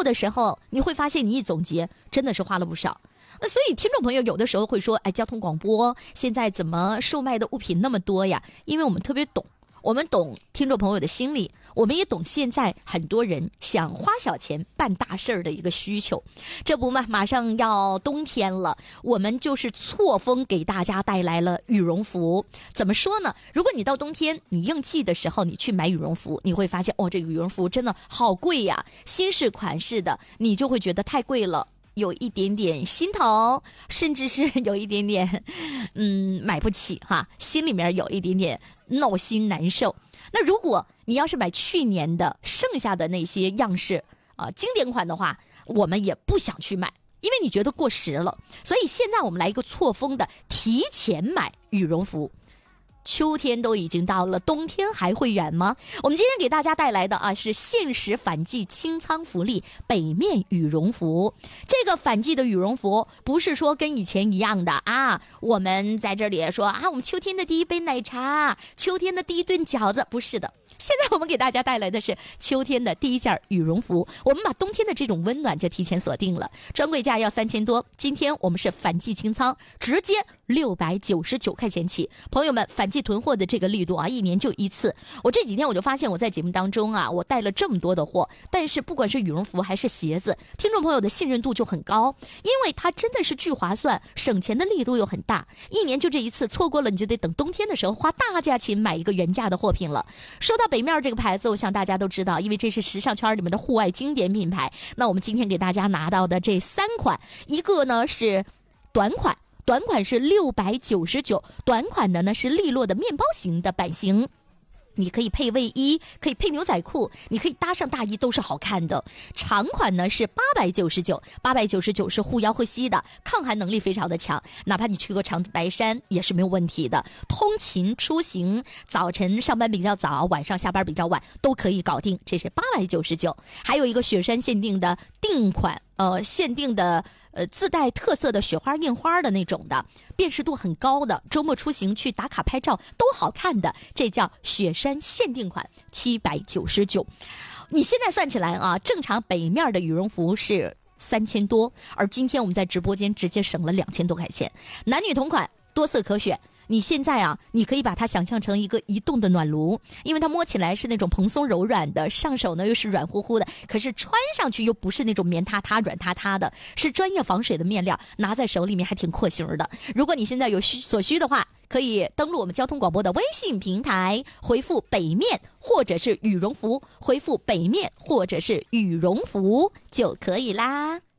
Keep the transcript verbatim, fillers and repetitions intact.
后的时候，你会发现你一总结，真的是花了不少。那所以听众朋友有的时候会说，哎，交通广播现在怎么售卖的物品那么多呀？因为我们特别懂，我们懂听众朋友的心理，我们也懂现在很多人想花小钱办大事儿的一个需求。这不嘛，马上要冬天了，我们就是错峰给大家带来了羽绒服。怎么说呢？如果你到冬天你应季的时候，你去买羽绒服，你会发现哦，这个羽绒服真的好贵呀，新式款式的，你就会觉得太贵了。有一点点心疼，甚至是有一点点嗯买不起哈，心里面有一点点闹心难受。那如果你要是买去年的剩下的那些样式啊、呃、经典款的话，我们也不想去买，因为你觉得过时了。所以现在我们来一个错峰的提前买羽绒服。秋天都已经到了，冬天还会远吗？我们今天给大家带来的啊是限时反季清仓福利北面羽绒服。这个反季的羽绒服不是说跟以前一样的啊，我们在这里说啊，我们秋天的第一杯奶茶，秋天的第一顿饺子，不是的。现在我们给大家带来的是秋天的第一件羽绒服，我们把冬天的这种温暖就提前锁定了，专柜价要三千多，今天我们是反季清仓，直接六百九十九块钱起。朋友们，反季囤货的这个力度啊，一年就一次。我这几天我就发现我在节目当中啊，我带了这么多的货，但是不管是羽绒服还是鞋子，听众朋友的信任度就很高，因为它真的是巨划算，省钱的力度又很大，一年就这一次，错过了你就得等冬天的时候花大价钱买一个原价的货品了。说到北面这个牌子，我想大家都知道，因为这是时尚圈里面的户外经典品牌。那我们今天给大家拿到的这三款，一个呢是短款，短款是六百九十九，短款的呢是利落的面包型的版型。你可以配卫衣，可以配牛仔裤，你可以搭上大衣，都是好看的。长款呢是八百九十九，八百九十九是护腰护膝的，抗寒能力非常的强，哪怕你去个长白山也是没有问题的。通勤出行，早晨上班比较早，晚上下班比较晚，都可以搞定。这是八百九十九。还有一个雪山限定的定款，呃，限定的呃自带特色的雪花印花的那种的，辨识度很高的，周末出行去打卡拍照都好看的，这叫雪山限定款，七百九十九。你现在算起来啊，正常北面的羽绒服是三千多，而今天我们在直播间直接省了两千多块钱，男女同款，多色可选。你现在啊，你可以把它想象成一个移动的暖炉，因为它摸起来是那种蓬松柔软的，上手呢又是软乎乎的，可是穿上去又不是那种棉塌塌软塌塌的，是专业防水的面料，拿在手里面还挺廓形的。如果你现在有需所需的话，可以登录我们交通广播的微信平台，回复北面或者是羽绒服，回复北面或者是羽绒服就可以啦。